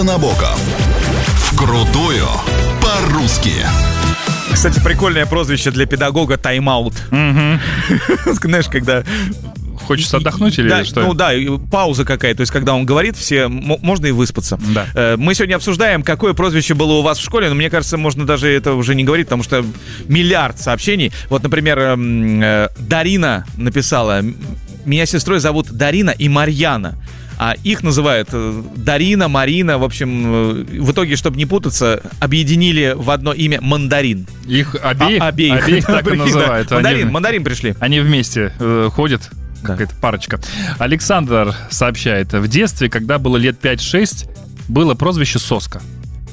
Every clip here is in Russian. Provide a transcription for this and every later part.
Набоков. Вкрутую по-русски. Кстати, прикольное прозвище для педагога — тайм-аут. Знаешь, когда... Хочется отдохнуть или да, что? Ну да, пауза какая-то. То есть, когда он говорит, все можно и выспаться. Да. Мы сегодня обсуждаем, какое прозвище было у вас в школе. Но мне кажется, можно даже это уже не говорить, потому что миллиард сообщений. Вот, например, Дарина написала: меня сестрой зовут Дарина и Марьяна. А их называют Дарина, Марина. В общем, в итоге, чтобы не путаться, объединили в одно имя Мандарин. Их обеих? Обеих так и называют. Мандарин пришли. Они вместе ходят. Какая-то парочка. Александр сообщает: в детстве, когда было лет 5-6, было прозвище Соска.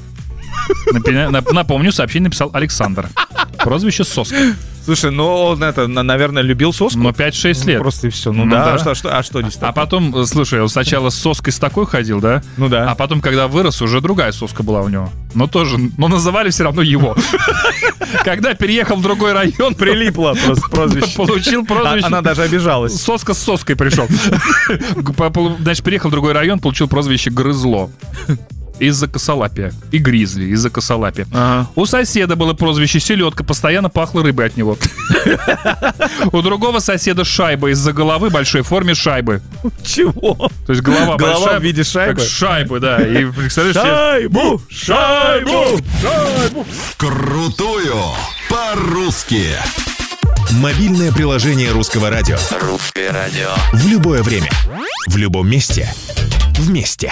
Напомню, сообщение написал Александр. Прозвище Соска. Слушай, ну он наверное, любил соску. Но 5-6 лет. Просто и все. Ну да. А что здесь такое? А потом, слушай, он сначала с соской с такой ходил, да? Ну да. А потом, когда вырос, уже другая соска была у него. Но называли все равно его. Когда переехал в другой район, прилипло прозвище. Получил прозвище. Она даже обижалась. Соска с соской пришел. Значит, переехал в другой район, получил прозвище Грызло. Из-за косолапия. И Гризли из-за косолапия. У соседа было прозвище Селедка, постоянно пахло рыбой от него. У другого соседа Шайба, из-за головы большой в форме шайбы. Чего? То есть голова большая в виде шайбы? Как шайбы, да. И представляешь, Шайбу! Крутую по-русски. Мобильное приложение Русского радио. Русское радио. В любое время. В любом месте. Вместе.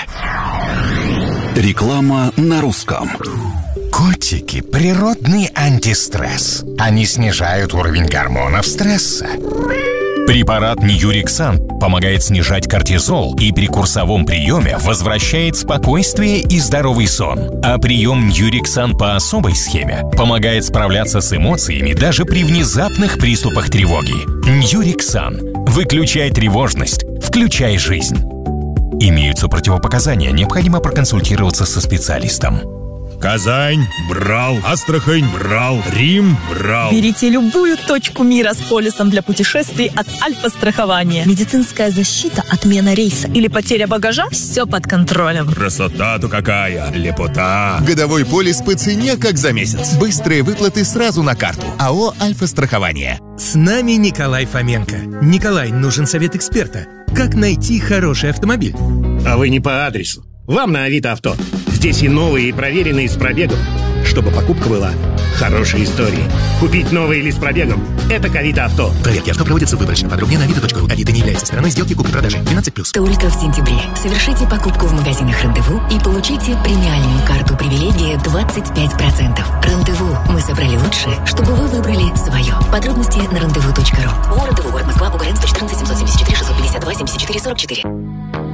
Реклама на русском. Котики – природный антистресс. Они снижают уровень гормонов стресса. Препарат Ньюриксан помогает снижать кортизол и при курсовом приеме возвращает спокойствие и здоровый сон. А прием Ньюриксан по особой схеме помогает справляться с эмоциями даже при внезапных приступах тревоги. Ньюриксан. Выключай тревожность. Включай жизнь. Имеются противопоказания. Необходимо проконсультироваться со специалистом. Казань брал, Астрахань брал, Рим брал. Берите любую точку мира с полисом для путешествий от Альфа-страхования. Медицинская защита, отмена рейса или потеря багажа – все под контролем. Красота-то какая, лепота. Годовой полис по цене, как за месяц. Быстрые выплаты сразу на карту. АО «Альфа-страхование». С нами Николай Фоменко. Николай, нужен совет эксперта. Как найти хороший автомобиль? А вы не по адресу. Вам на Авито Авто. Здесь и новые, и проверенные с пробегом. Чтобы покупка была хорошей историей. Купить новый или с пробегом – это к Авито Авто. Проверки авто проводятся выборочно. Подробнее на avito.ru. Авито не является стороной сделки купли-продажи. 12+. Только в сентябре совершите покупку в магазинах «Рандеву» и получите премиальную карту «Привилегия» 25%. «Рандеву». Мы собрали лучшее, чтобы вы выбрали свое. Подробности на randevu.ru. Рандеву, город Москва, Бугарин, 114 774 652 74 44.